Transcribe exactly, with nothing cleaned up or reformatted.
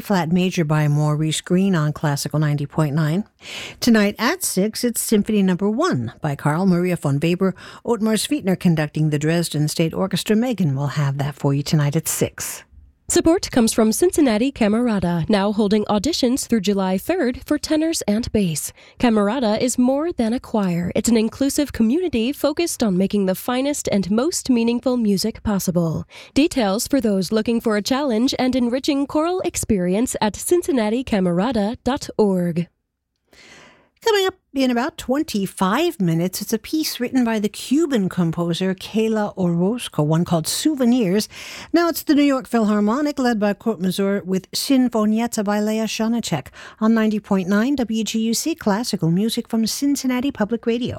Flat Major by Maurice Green on Classical ninety point nine. Tonight at six, it's Symphony Number One by Carl Maria von Weber. Ottmar Sweetner conducting the Dresden State Orchestra. Megan will have that for you tonight at six. Support comes from Cincinnati Camerata, now holding auditions through July third for tenors and bass. Camerata is more than a choir. It's an inclusive community focused on making the finest and most meaningful music possible. Details for those looking for a challenge and enriching choral experience at cincinnati camerata dot org. Coming up in about twenty-five minutes, it's a piece written by the Cuban composer Kayla Orozco, one called Souvenirs. Now it's the New York Philharmonic, led by Kurt Masur, with Sinfonietta by Leah Shonacek on ninety point nine W G U C, classical music from Cincinnati Public Radio.